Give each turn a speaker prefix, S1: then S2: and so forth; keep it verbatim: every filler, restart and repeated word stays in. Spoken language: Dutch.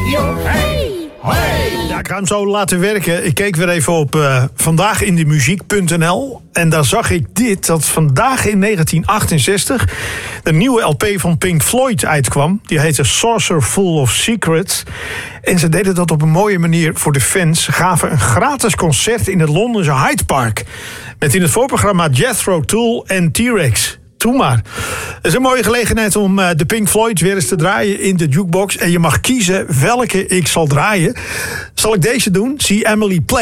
S1: joh, hey, hey.
S2: Ja, ik ga hem zo laten werken. Ik keek weer even op uh, vandaagindemuziek punt n l. En daar zag ik dit, dat vandaag in negentien achtenzestig... de nieuwe L P van Pink Floyd uitkwam. Die heette Saucer Full of Secrets. En ze deden dat op een mooie manier voor de fans. Ze gaven een gratis concert in het Londense Hyde Park. Met in het voorprogramma Jethro Tull en T-Rex. Doe maar. Het is een mooie gelegenheid om uh, de Pink Floyd weer eens te draaien in de jukebox. En je mag kiezen welke ik zal draaien. Zal ik deze doen? See Emily Play.